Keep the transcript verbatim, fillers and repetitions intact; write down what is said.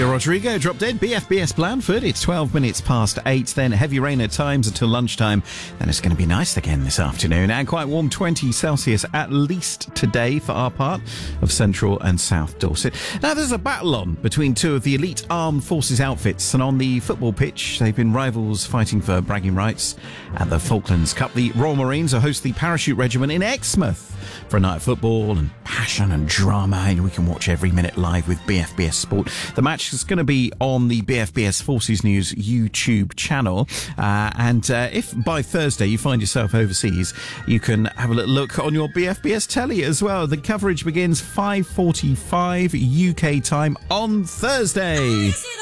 Olivia Rodrigo, Drop Dead, B F B S Blandford. It's twelve minutes past eight, then heavy rain at times until lunchtime. Then it's going to be nice again this afternoon and quite warm, twenty Celsius at least today for our part of central and south Dorset. Now, there's a battle on between two of the elite armed forces outfits, and on the football pitch, they've been rivals fighting for bragging rights. At the Falklands Cup, the Royal Marines will host the Parachute Regiment in Exmouth for a night of football and passion and drama, and we can watch every minute live with B F B S Sport. The match is going to be on the B F B S Forces News YouTube channel, uh, and uh, if by Thursday you find yourself overseas, you can have a little look on your B F B S telly as well. The coverage begins five forty-five U K time on Thursday.